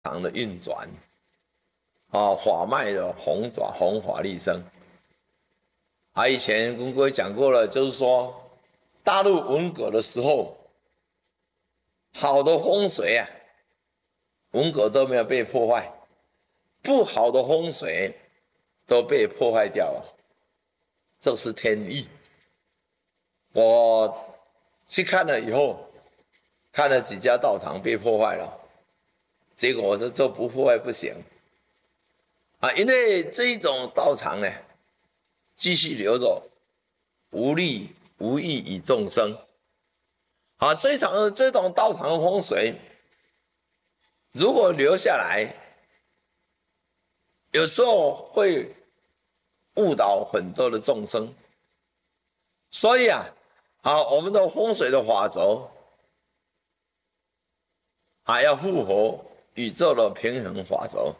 常的运转，啊，法脉的弘转，弘法利生。啊，以前跟各位讲过了，就是说大陆文革的时候，好的风水啊，文革都没有被破坏，不好的风水都被破坏掉了，这是天意。我去看了以后，看了几家道场被破坏了，结果我说这不破坏不行啊，因为这一种道场呢，继续留着，无利无益于众生。啊，这种道场的风水，如果留下来，有时候会误导很多的众生。所以啊，我们的风水的法则要符合宇宙的平衡法则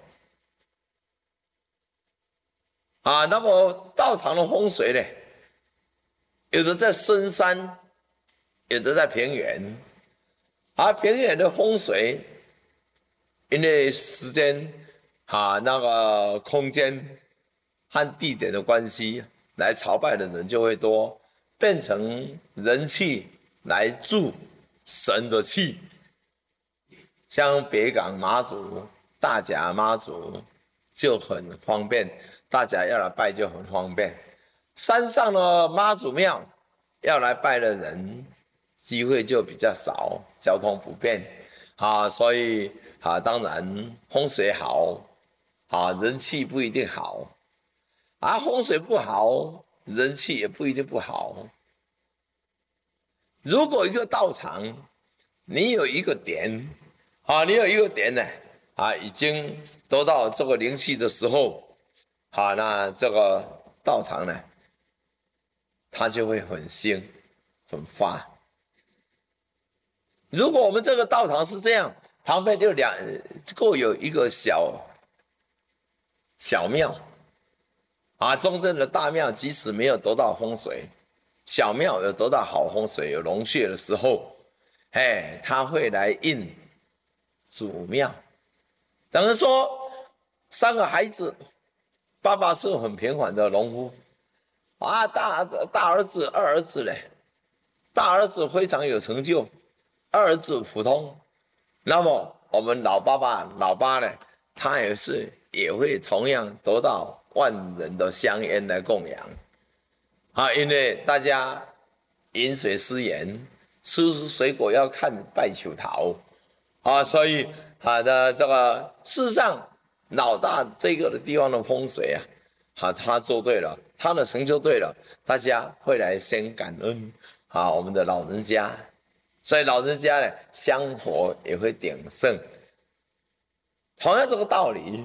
那么道场的风水呢，有的在深山，有的在平原，平原的风水，因为时间那个空间和地点的关系，来朝拜的人就会多，变成人气来助神的气。像北港妈祖、大甲妈祖就很方便，大家要来拜就很方便。山上的妈祖庙要来拜的人机会就比较少，交通不便所以当然风水好人气不一定好风水不好，人气也不一定不好。如果一个道场你有一个点你有一个点呢已经得到这个灵气的时候那这个道场呢，它就会很兴很发。如果我们这个道场是这样，旁边就各有一个小庙中正的大庙即使没有得到风水，小庙有得到好风水，有龙穴的时候，它会来应主庙。等于说3个孩子，爸爸是很平凡的农夫大儿子、二儿子呢，大儿子非常有成就，二儿子普通。那么我们老爸呢，他也会同样得到万人的香烟来供养因为大家饮水思源，吃水果要看拜求桃所以的这个事实上，老大这个的地方的风水他做对了，他的成就对了，大家会来先感恩我们的老人家，所以老人家呢，香火也会鼎盛。同样这个道理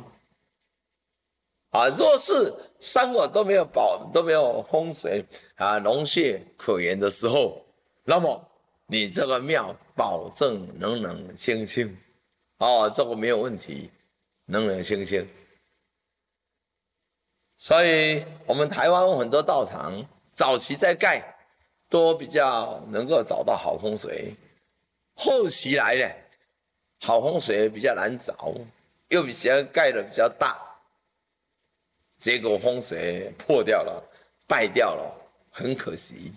若是3个都没有风水龙穴可言的时候，那么你这个庙保证冷冷清清这个没有问题，冷冷清清。所以我们台湾很多道场早期在盖都比较能够找到好风水，后期来呢，好风水比较难找，又比较盖的比较大，结果风水破掉了，败掉了，很可惜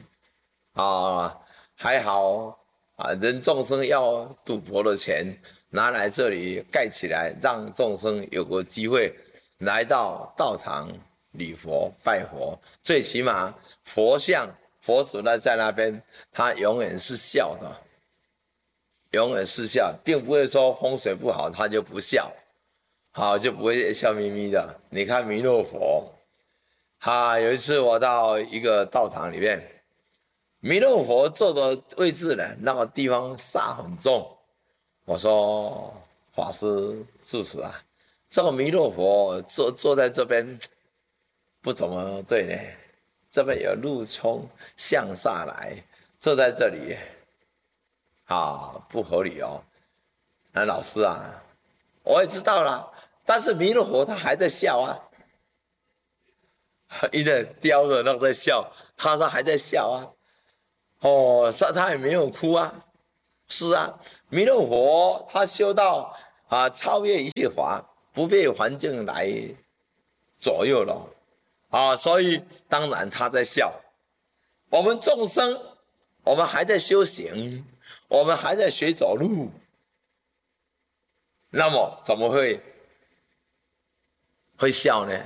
还好人众生要赌博的钱拿来这里盖起来，让众生有个机会来到道场礼佛拜佛，最起码佛像佛祖在那边，他永远是笑的，永远是笑，并不会说风水不好他就不笑就不会笑眯眯的。你看弥勒佛有一次我到一个道场里面，弥勒佛坐的位置呢，那个地方煞很重。我说法师住持这个弥勒佛坐在这边不怎么对呢，这边有路冲向煞来，坐在这里不合理老师我也知道了，但是弥勒佛他还在笑一直叼着那个在笑，他说还在笑他也没有哭是弥勒佛他修到超越一切法，不被环境来左右了所以当然他在笑。我们众生，我们还在修行，我们还在学走路，那么怎么会笑呢？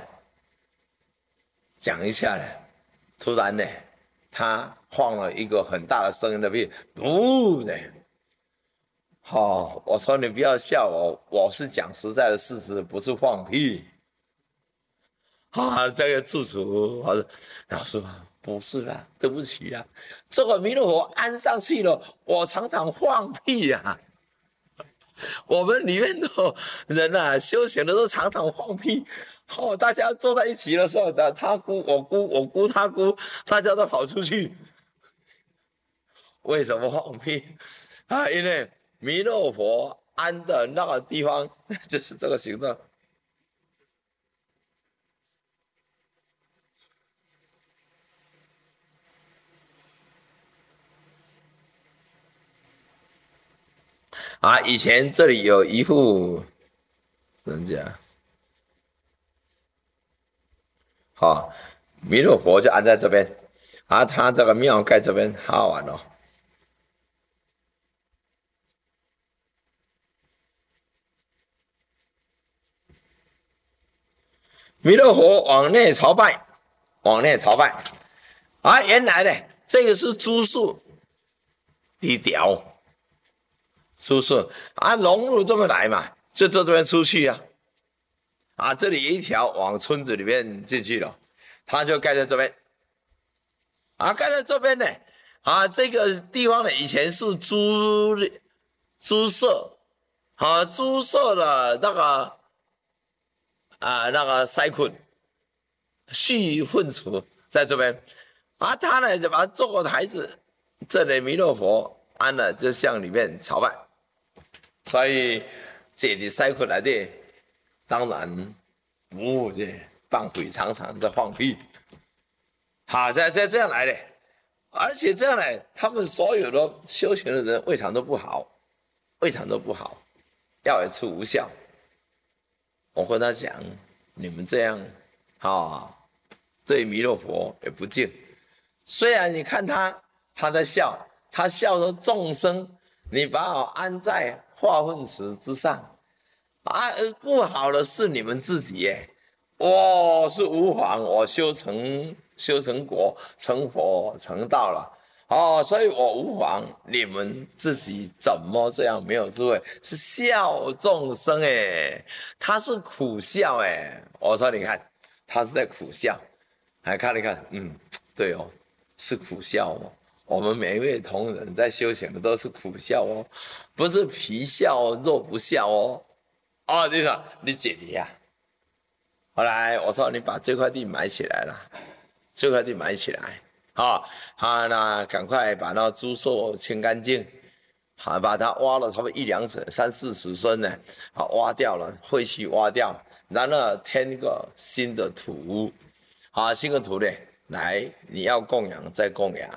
讲一下呢，突然呢，他放了一个很大的声音的屁，不呢。我说你不要笑我是讲实在的事实，不是放屁。这个住处，老师不是啦，对不起啦，这个弥勒佛安上去了，我常常放屁呀。我们里面的人修行的都常常放屁。大家坐在一起的时候，他姑我姑，我姑他姑，大家都跑出去。为什么放屁？因为弥勒佛安的那个地方就是这个形状。以前这里有一户人家，弥勒佛就安在这边，他这个庙盖这边好好玩哦。弥勒佛往内朝拜，往内朝拜。原来呢，这个是株树，低调，株树融入这么来嘛，就这边出去这里一条往村子里面进去了，他就盖在这边。盖在这边呢，这个地方呢，以前是猪舍，猪舍的那个塞捆蓄粪池在这边，他呢就把它做个台子，这里弥勒佛安了，就向里面朝拜，所以这里塞捆来的，当然不这放屁，常常在放屁。这样来的，而且这样来，他们所有的修行的人胃肠都不好，胃肠都不好，药也吃无效。我跟他讲，你们这样对弥勒佛也不敬。虽然你看他在笑，他笑说众生，你把我安在化粪池之上不好的是你们自己耶。我是无妨，我修成果，成佛成道了所以我无妨。你们自己怎么这样没有智慧？是笑众生他是苦笑我说你看，他是在苦笑，看一看，对哦，是苦笑我们每一位同仁在修行的都是苦笑不是皮笑肉不笑这个你姐姐呀。后来我说你把这块地买起来了，这块地买起来那赶快把那猪舍清干净把它挖了差不多1-2尺30-40深呢挖掉了，废气挖掉，然后添一个新的土新的土呢来你要供养再供养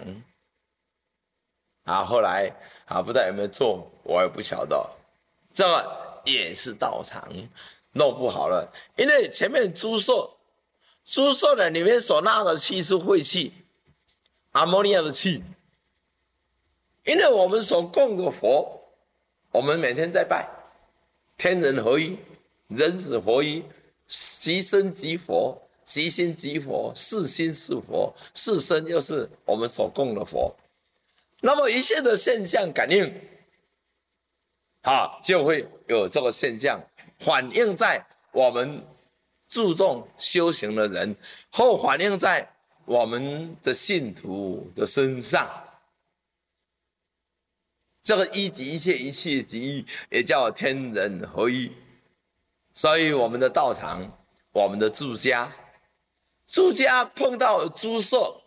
后来不知道有没有做，我也不晓得，这个也是道场弄不好了，因为前面猪舍呢里面所纳的气是晦气，阿摩尼亚的气，因为我们所供的佛，我们每天在拜天人合一，人死合一，即身即佛，即心即佛，是心是佛，是身又是我们所供的佛。那么一切的现象感应就会有这个现象反映在我们注重修行的人，或反映在我们的信徒的身上。这个一即一切，一切即一，也叫天人合一。所以我们的道场，我们的住家碰到猪舍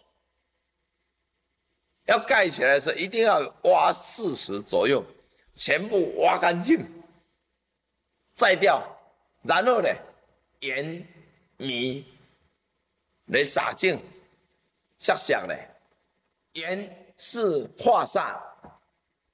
要盖起来的时候，一定要挖40左右，全部挖干净，摘掉，然后呢，盐米来洒净，想想呢，盐是化煞，